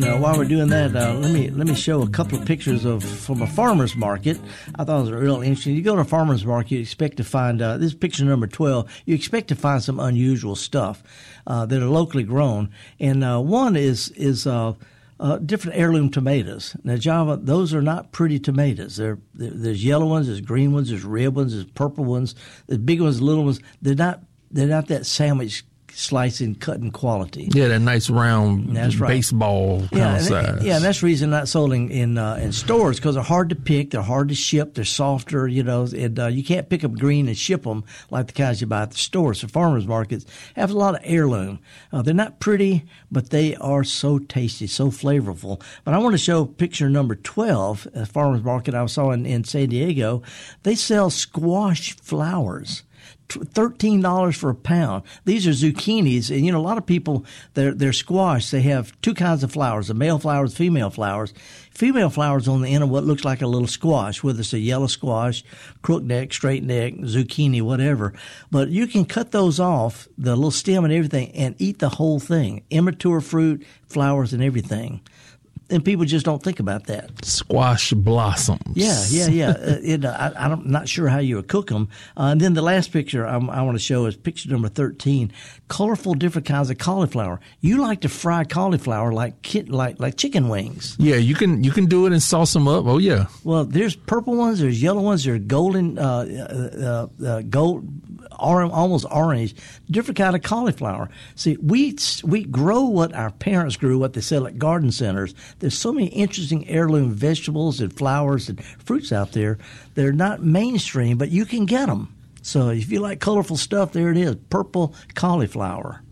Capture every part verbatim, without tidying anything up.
Now, while we're doing that, uh, let me let me show a couple of pictures of from a farmer's market. I thought it was real interesting. You go to a farmer's market, you expect to find uh, this is picture number twelve. You expect to find some unusual stuff uh, that are locally grown, and uh, one is is uh, uh, different heirloom tomatoes. Now, Java, those are not pretty tomatoes. They're, there's yellow ones, there's green ones, there's red ones, there's purple ones, there's big ones, little ones. They're not they're not that sandwich slicing, cutting quality. Yeah, that nice round that's right. baseball kind yeah, of size. And, yeah, and that's the reason not sold in in, uh, in stores, because they're hard to pick, they're hard to ship, they're softer, you know, and uh, you can't pick them green and ship them like the kinds you buy at the store. So farmers markets have a lot of heirloom. Uh, they're not pretty, but they are so tasty, so flavorful. But I want to show picture number twelve, a farmers market I saw in, in San Diego. They sell squash flowers. thirteen dollars for a pound. These are zucchinis, and you know a lot of people they're they're squash. They have two kinds of flowers: the male flowers, female flowers. Female flowers on the end of what looks like a little squash, whether it's a yellow squash, crook neck, straight neck, zucchini, whatever. But you can cut those off, the little stem and everything, and eat the whole thing. Immature fruit, flowers, and everything. And people just don't think about that. Squash blossoms. Yeah, yeah, yeah. uh, it, uh, I, I'm not sure how you would cook them. Uh, and then the last picture I'm, I want to show is picture number thirteen. Colorful, different kinds of cauliflower. You like to fry cauliflower like kit, like like chicken wings. Yeah, you can you can do it and sauce them up. Oh yeah. Well, there's purple ones, there's yellow ones, there's golden, uh, uh, uh, gold. Orange, almost orange, different kind of cauliflower. See, we we grow what our parents grew, what they sell at garden centers. There's so many interesting heirloom vegetables and flowers and fruits out there. They're not mainstream, but you can get them. So if you like colorful stuff, there it is, purple cauliflower.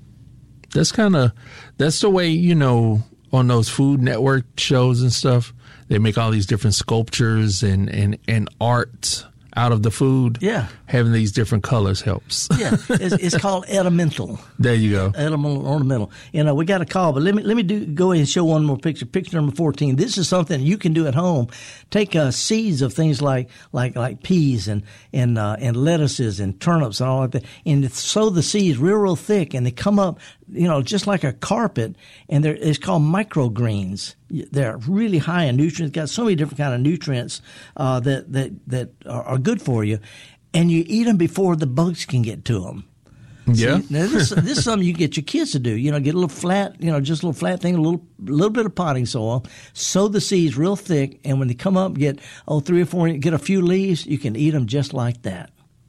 That's kind of, that's the way, you know, on those Food Network shows and stuff, they make all these different sculptures and, and, and art out of the food. Yeah. Having these different colors helps. Yeah. It's, it's called ornamental. There you go. Ornamental, ornamental. You know, we got a call, but let me let me do go ahead and show one more picture. Picture number fourteen. This is something you can do at home. Take uh, seeds of things like like like peas and and uh, and lettuces and turnips and all like that, and sow the seeds real real thick, and they come up, you know, just like a carpet, and they're, it's called microgreens. They're really high in nutrients. Got so many different kind of nutrients uh, that that that are, are good for you, and you eat them before the bugs can get to them. Yeah. See, now this, this is something you get your kids to do. You know, get a little flat, you know, just a little flat thing, a little little bit of potting soil, sow the seeds real thick, and when they come up, get oh three or four, get a few leaves, you can eat them just like that.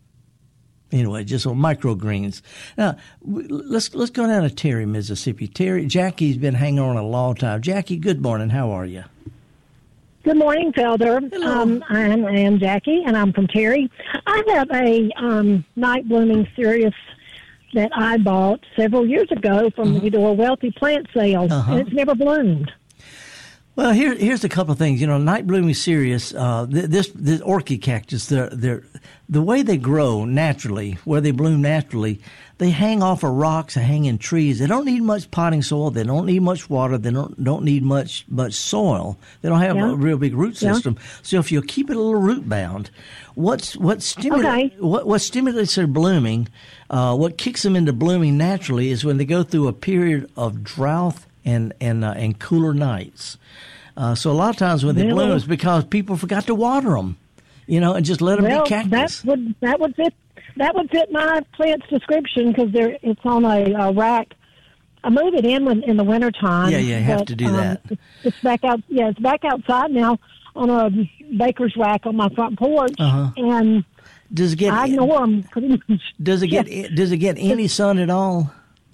Anyway, just on microgreens. Now, let's let's go down to Terry, Mississippi. Terry, Jackie's been hanging on a long time. Jackie, good morning. How are you? Good morning, Felder. Um, I'm, I am Jackie, and I'm from Terry. I have a um, night blooming cereus that I bought several years ago from uh-huh. the Eudora Wealthy plant sale, uh-huh. and it's never bloomed. Well, here, here's a couple of things. You know, night blooming cereus, uh, this, this orchid cactus, they're, they're, the way they grow naturally, where they bloom naturally, they hang off of rocks, they hang in trees. They don't need much potting soil. They don't need much water. They don't don't need much much soil. They don't have yeah. a real big root system. Yeah. So if you keep it a little root bound, what's what stimulates okay. what what stimulates their blooming, uh, what kicks them into blooming naturally is when they go through a period of drought and and uh, and cooler nights. Uh, so a lot of times when they really? bloom, it's because people forgot to water them, you know, and just let them well, be cactus. That would that would fit that would fit my plant's description because there it's on a, a rack. I move it in when, in the wintertime. Yeah, yeah, you have but, to do um, that. It's back out. Yeah, it's back outside now on a baker's rack on my front porch, uh-huh. and does it get? I ignore them. Does it get? Yeah. Does it get any sun at all?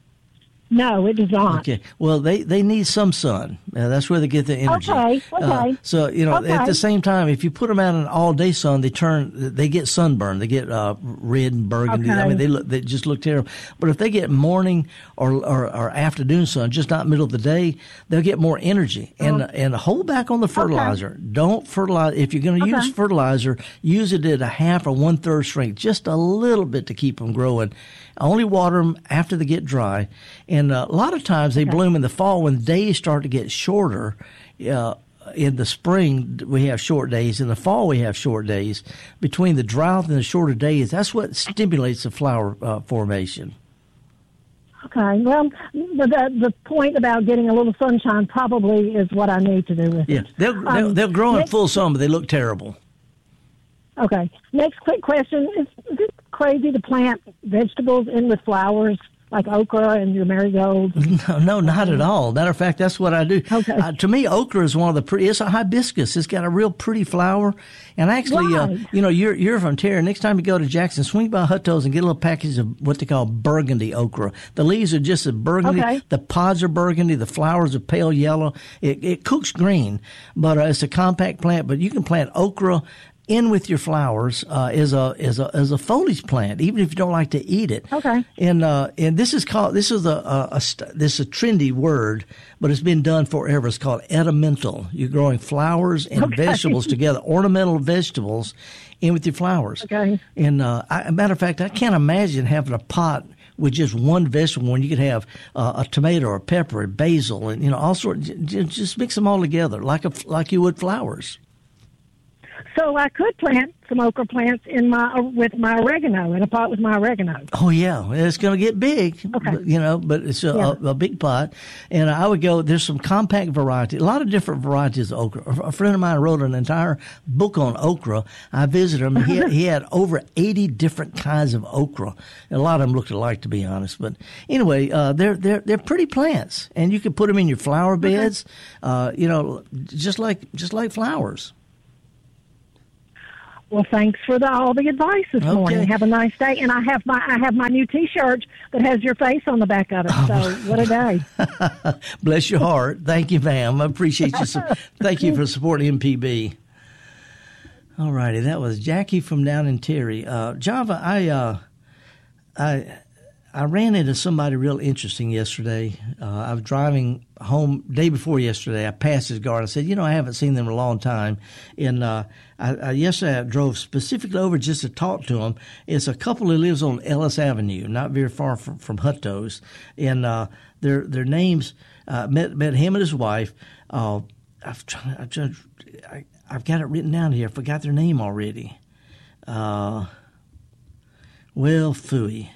No, it does not. Okay. Well, they, they need some sun. Uh, that's where they get the energy. Okay. Okay. Uh, so you know, okay. at the same time, if you put them out in all day sun, they turn, they get sunburn. They get uh, red and burgundy. Okay. I mean, they look, they just look terrible. But if they get morning or, or, or afternoon sun, just not middle of the day, they'll get more energy. And uh-huh. and hold back on the fertilizer. Okay. Don't fertilize. If you're going to okay. use fertilizer, use it at a half or one third strength, just a little bit to keep them growing. Only water them after they get dry. And uh, a lot of times they okay. bloom in the fall when days start to get shorter. Uh, in the spring, we have short days. In the fall, we have short days. Between the drought and the shorter days, that's what stimulates the flower uh, formation. Okay. Well, the, the the point about getting a little sunshine probably is what I need to do with yeah. it. They'll, Um, they'll, they'll grow in next, full sun, but they look terrible. Okay. Next quick question. Is, is it crazy to plant vegetables in with flowers like okra and your marigolds? No, no, not at all. Matter of fact, that's what I do. Okay. Uh, to me, okra is one of the pretty. It's a hibiscus. It's got a real pretty flower. And actually, uh, Right. you know, you're you're from Terry. Next time you go to Jackson, swing by Hutto's and get a little package of what they call burgundy okra. The leaves are just a burgundy. Okay. The pods are burgundy. The flowers are pale yellow. It, it cooks green, but uh, it's a compact plant. But you can plant okra in with your flowers uh, is a is a is a foliage plant, even if you don't like to eat it. Okay. And uh, and this is called this is a, a, a st- this is a trendy word, but it's been done forever. It's called ornamental. You're growing flowers and Okay. vegetables together, ornamental vegetables, in with your flowers. Okay. And uh, I, a matter of fact, I can't imagine having a pot with just one vegetable when you could have uh, a tomato or pepper and basil and you know all sorts. J- just mix them all together like a like you would flowers. So I could plant some okra plants in my with my oregano, in a pot with my oregano. Oh yeah, it's going to get big, Okay. but, you know, but it's a, Yeah. a, a big pot. And I would go. There's some compact variety, a lot of different varieties of okra. A friend of mine wrote an entire book on okra. I visited him. He had, he had over eighty different kinds of okra. And a lot of them looked alike, to be honest. But anyway, uh, they're they're they're pretty plants, and you can put them in your flower beds. Uh, you know, just like just like flowers. Well, thanks for the, all the advice this Okay. morning. Have a nice day. And I have my I have my new T-shirt that has your face on the back of it. So what a day! Bless your heart. Thank you, ma'am. I appreciate you. Su- Thank you for supporting M P B. All righty, that was Jackie from down in Terry. Uh, Java, I, uh, I, I ran into somebody real interesting yesterday. Uh, I was driving home day before yesterday. I passed his garden. I said, you know, I haven't seen them in a long time. And uh, I, I, yesterday I drove specifically over just to talk to him. It's a couple who lives on Ellis Avenue, not very far from, from Hutto's. And uh, their their names, uh, met met him and his wife. Uh, I've tried, I've, tried, I, I've got it written down here. I forgot their name already. Uh, well, phooey.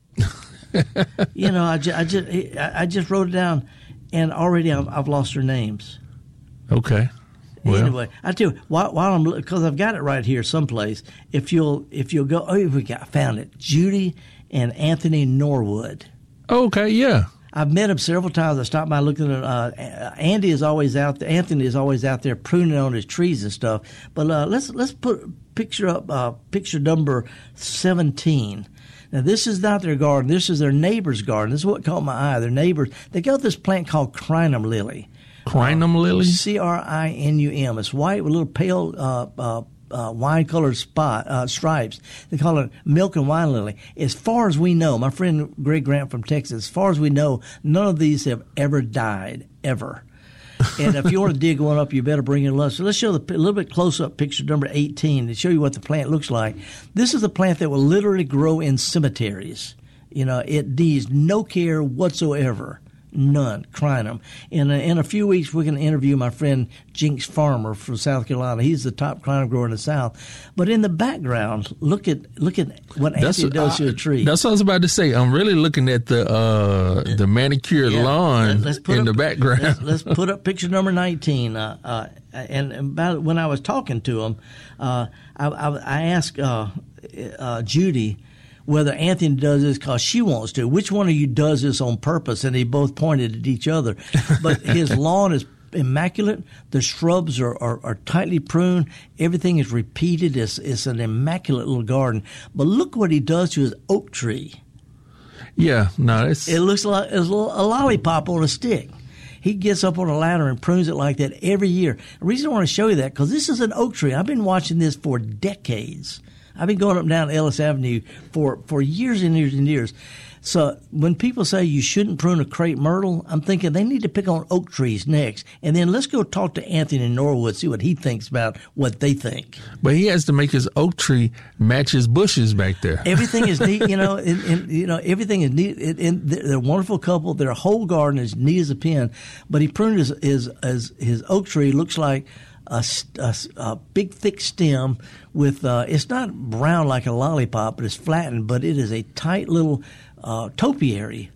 You know, I just, I just I just wrote it down, and already I've, I've lost their names. Okay. Well, Anyway, I tell you while, while I'm because I've got it right here someplace. If you'll if you'll go, oh, we got found it. Judy and Anthony Norwood. okay, yeah. I've met him several times. I stopped by looking at. Uh, Andy is always out there. Anthony is always out there pruning on his trees and stuff. But uh, let's let's put picture up uh, picture number seventeen. Now, this is not their garden. This is their neighbor's garden. This is what caught my eye. Their neighbors, they got this plant called crinum lily. Crinum lily? C R I N U M. It's white with little pale uh, uh, uh, wine-colored spot uh, stripes. They call it milk and wine lily. As far as we know, my friend Greg Grant from Texas, as far as we know, none of these have ever died, ever. And if you want to dig one up, you better bring in lunch. So let's show the, a little bit close-up picture number eighteen to show you what the plant looks like. This is a plant that will literally grow in cemeteries. You know, it needs no care whatsoever. None. Crinum. In a, in a few weeks, we're going to interview my friend Jinx Farmer from South Carolina. He's the top crinum grower in the South. But in the background, look at look at what Anthony does to a tree. That's what I was about to say. I'm really looking at the uh, the manicured Yeah. lawn Let's put in up, the background. Let's, let's put up picture number nineteen. Uh, uh, and about when I was talking to him, uh, I, I, I asked uh, uh, Judy whether Anthony does this because she wants to. Which one of you does this on purpose? And they both pointed at each other. But his lawn is immaculate. The shrubs are, are, are tightly pruned. Everything is repeated. It's, it's an immaculate little garden. But look what he does to his oak tree. Yeah, no, it's It looks like it's a lollipop on a stick. He gets up on a ladder and prunes it like that every year. The reason I want to show you that, because this is an oak tree. I've been watching this for decades. I've been going up and down Ellis Avenue for, for years and years and years. So when people say you shouldn't prune a crepe myrtle, I'm thinking they need to pick on oak trees next. And then let's go talk to Anthony Norwood, see what he thinks about what they think. but he has to make his oak tree match his bushes back there. Everything is neat, you know, and, and you know, everything is neat. And, and they're a wonderful couple. Their whole garden is neat as a pin. But he pruned his, his, his, his oak tree looks like A, a, a big thick stem with uh, it's not round like a lollipop, but it's flattened, but it is a tight little uh, topiary.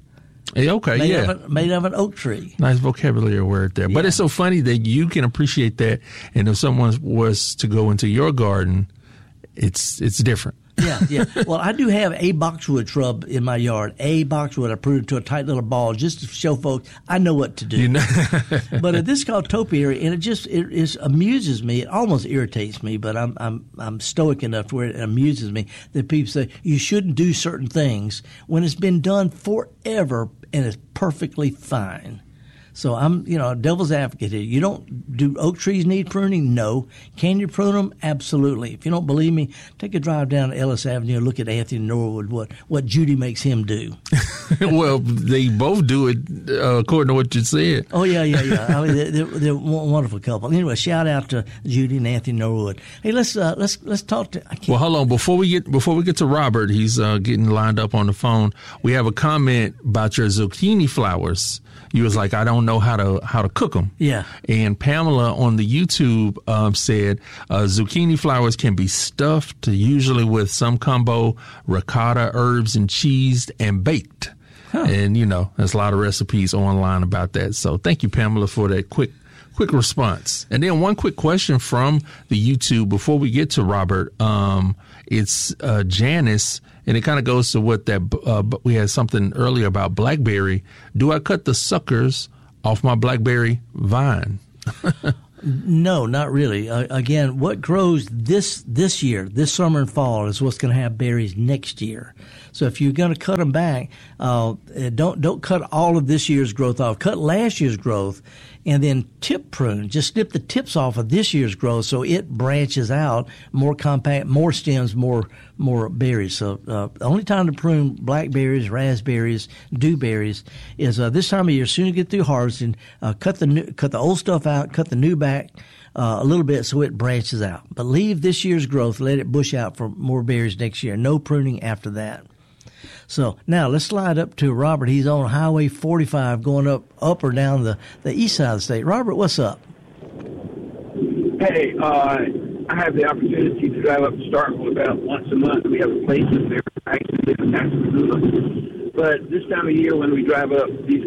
Hey, okay, made yeah. Of a, made of an oak tree. Nice vocabulary word there. Yeah. But it's so funny that you can appreciate that. And if someone was to go into your garden, it's it's different. Yeah, yeah. Well, I do have a boxwood shrub in my yard. A boxwood. I pruned it to a tight little ball just to show folks I know what to do. You know? But uh, this is called topiary, and it just it, it amuses me. It almost irritates me, but I'm I'm I'm stoic enough to where it amuses me that people say you shouldn't do certain things when it's been done forever and it's perfectly fine. So I'm, you know, devil's advocate here. You don't, do oak trees need pruning? No. Can you prune them? Absolutely. If you don't believe me, take a drive down Ellis Avenue and look at Anthony Norwood, what, what Judy makes him do. Well, they both do it uh, according to what you said. Oh, yeah, yeah, yeah. I mean, they're, they're a wonderful couple. Anyway, shout out to Judy and Anthony Norwood. Hey, let's, uh, let's, let's talk to, I can't. Well, hold on. Before we get, before we get to Robert, he's uh, getting lined up on the phone. We have a comment about your zucchini flowers. You was like, I don't know how to how to cook them. Yeah. And Pamela on the YouTube um, said uh, zucchini flowers can be stuffed, usually with some combo ricotta, herbs, and cheese, and baked. Huh. And you know, there's a lot of recipes online about that. So thank you, Pamela, for that quick quick response. And then one quick question from the YouTube before we get to Robert. Um, it's uh, Janice. And it kind of goes to what that uh, we had something earlier about blackberry. Do I cut the suckers off my blackberry vine? No, not really. Uh, again, what grows this this year, this summer and fall, is what's going to have berries next year. So if you're going to cut them back, uh, don't don't cut all of this year's growth off. Cut last year's growth, and then tip prune. Just snip the tips off of this year's growth so it branches out more compact, more stems, more more berries. So uh, the only time to prune blackberries, raspberries, dewberries is uh, this time of year. As soon as you get through harvesting, uh, cut the new, cut the old stuff out, cut the new back uh, a little bit so it branches out. But leave this year's growth, let it bush out for more berries next year. No pruning after that. So now let's slide up to Robert. He's on Highway forty-five going up up or down the, the east side of the state. Robert, what's up? Hey, uh, I have the opportunity to drive up to Starkville about once a month. We have a place up there. I actually live in Pascagoula. But this time of year when we drive up, these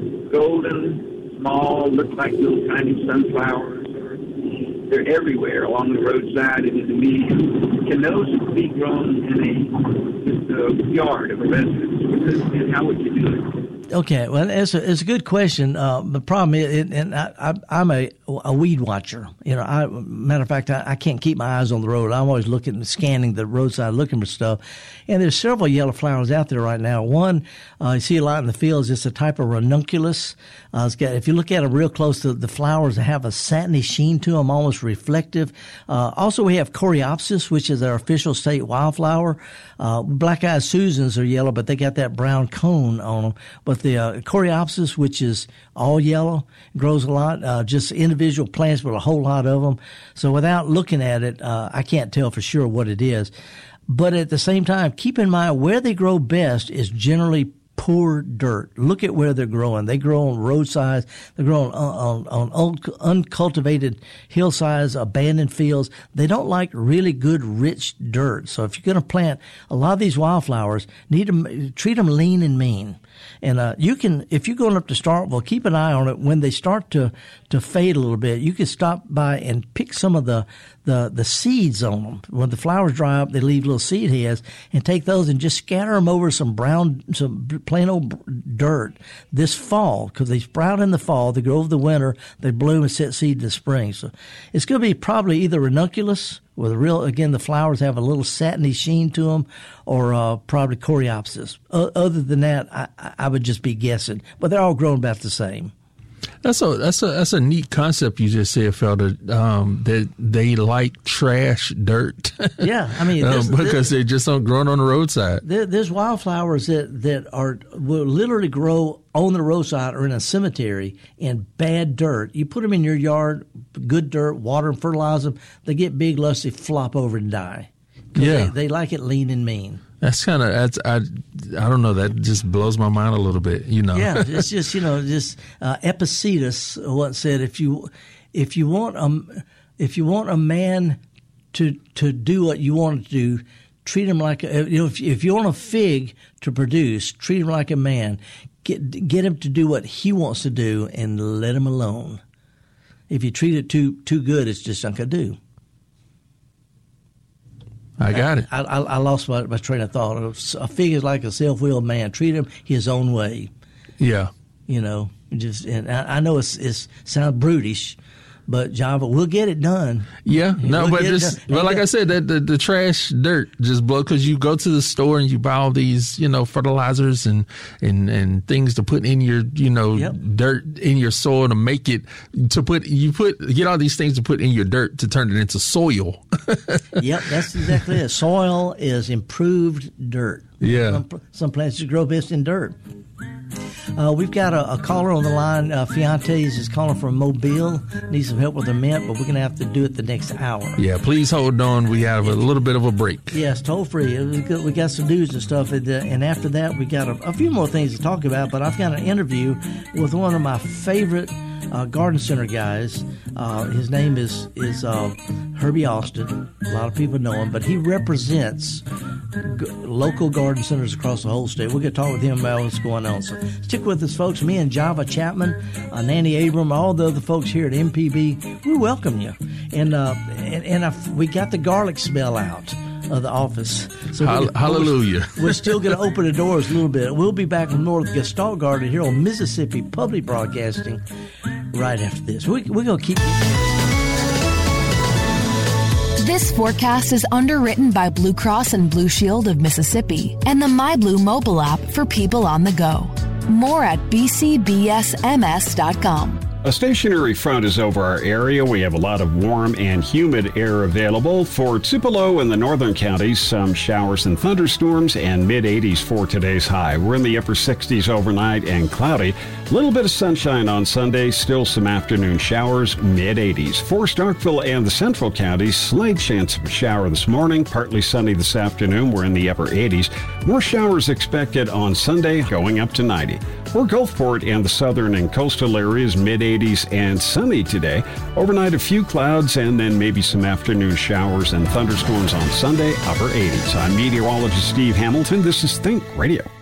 golden, small, look like little tiny sunflowers, they're everywhere along the roadside and in the median. Can those be grown in a just a yard of a residence? And how would you do it? Okay, well, it's a, it's a good question. Uh, the problem is, it, and I, I, I'm a, a weed watcher. You know, I, matter of fact, I, I can't keep my eyes on the road. I'm always looking, scanning the roadside, looking for stuff. And there's several yellow flowers out there right now. One, uh, you see a lot in the fields. It's a type of ranunculus. Uh, it's got, if you look at them real close, the, the flowers have a satiny sheen to them, almost reflective. Uh, also, we have Coreopsis, which is our official state wildflower. Uh, black-eyed Susans are yellow, but they got that brown cone on them. But the uh, Coreopsis, which is all yellow, grows a lot, uh, just individual plants with a whole lot of them. So without looking at it, uh, I can't tell for sure what it is. But at the same time, keep in mind where they grow best is generally poor dirt. Look at where they're growing. They grow on roadsides. They grow on, on, on uncultivated hillsides, abandoned fields. They don't like really good, rich dirt. So if you're going to plant a lot of these wildflowers, need to treat them lean and mean. And uh, you can, if you're going up to Starkville, keep an eye on it. When they start to, to fade a little bit, you can stop by and pick some of the, the, the seeds on them. When the flowers dry up, they leave little seed heads, and take those and just scatter them over some brown, some plain old dirt this fall, because they sprout in the fall, they grow over the winter, they bloom and set seed in the spring. So it's going to be probably either ranunculus, with a real, again, the flowers have a little satiny sheen to them, or uh, probably Coreopsis. Uh, other than that, I, I would just be guessing. But they're all growing about the same. That's a that's a that's a neat concept you just said, Felder. Um, that they like trash dirt. Yeah, I mean, this, um, because this, they just don't grow on the roadside. There, there's wildflowers that that are will literally grow on the roadside or in a cemetery in bad dirt. You put them in your yard, good dirt, water and fertilize them. They get big, lusty, flop over and die. Yeah, they, they like it lean and mean. That's kind of that's I I don't know, that just blows my mind a little bit, you know. Yeah, it's just, you know, just uh, Epictetus once said, if you if you want um if you want a man to to do what you want to do, treat him like a, you know if, if you want a fig to produce, treat him like a man. get get him to do what he wants to do and let him alone. If you treat it too too good, it's just not going to do. I got it. I, I, I lost my, my train of thought. A fig is like a self-willed man. Treat him his own way. Yeah. You know, just and I, I know it's it sounds brutish, but Java, we'll get it done. Yeah, no, we'll but just but like I said, that the, the trash dirt just blow because you go to the store and you buy all these, you know, fertilizers and and and things to put in your, you know, yep. dirt in your soil to make it to put you put get all these things to put in your dirt to turn it into soil. Yep, that's exactly it. Soil is improved dirt. Yeah, some, some plants grow best in dirt. Uh, we've got a, a caller on the line. Uh, Fiantes is calling from Mobile. Needs some help with her mint, but we're going to have to do it the next hour. Yeah, please hold on. We have a little bit of a break. Yes, toll free. We got, we got some news and stuff. And, uh, and after that, we got a, a few more things to talk about. But I've got an interview with one of my favorite uh, garden center guys. Uh, his name is, is uh, Herbie Austin. A lot of people know him, but he represents g- local garden centers across the whole state. We're going to talk with him about what's going on. So stick with us, folks. Me and Java Chapman, uh, Nanny Abram, all the other folks here at M P B, we welcome you. And uh, and, and I, we got the garlic smell out of the office. So Hall- we're, hallelujah. We're, we're still going to open the doors a little bit. We'll be back from North Gestalt Garden here on Mississippi Public Broadcasting right after this. We, we're going to keep... This forecast is underwritten by Blue Cross and Blue Shield of Mississippi and the MyBlue mobile app for people on the go. More at b c b s m s dot com. A stationary front is over our area. We have a lot of warm and humid air available. For Tupelo and the northern counties, some showers and thunderstorms and mid eighties for today's high. We're in the upper sixties overnight and cloudy. A little bit of sunshine on Sunday, still some afternoon showers, mid eighties. For Starkville and the central counties, slight chance of a shower this morning, partly sunny this afternoon. We're in the upper eighties. More showers expected on Sunday, going up to ninety. For Gulfport and the southern and coastal areas, mid eighties and sunny today. Overnight, a few clouds and then maybe some afternoon showers and thunderstorms on Sunday, upper eighties. I'm meteorologist Steve Hamilton. This is Think Radio.